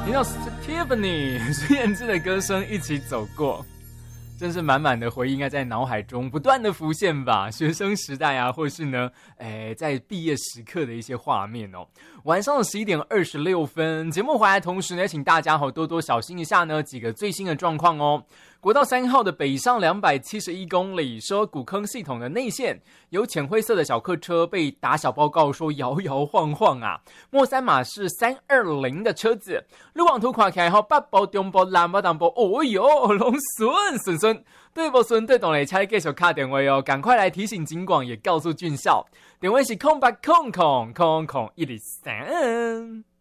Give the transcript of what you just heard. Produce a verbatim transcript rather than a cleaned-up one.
听到 Tiffany 孙燕姿的歌声一起走过，真是满满的回忆，应该在脑海中不断的浮现吧。学生时代啊，或是呢，诶，在毕业时刻的一些画面哦。晚上的十一点二十六分，节目回来同时呢，请大家好多多小心一下呢几个最新的状况哦。国道三号的北上两百七十一公里，说古坑系统的内线有浅灰色的小客车被打小报告说摇摇晃晃啊。末三码是三二零的车子，路网图看起来后北部、中部、南部、东部，哦哟，拢顺顺顺。对不顺对懂嘞，请继续打电话哦，赶快来提醒警广，也告诉军校，电话是空八空空空空一零三。